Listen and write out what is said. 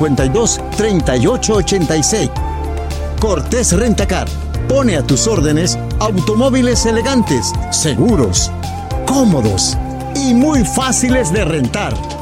452-3886. Cortés Rentacar pone a tus órdenes automóviles elegantes, seguros, cómodos y muy fáciles de rentar.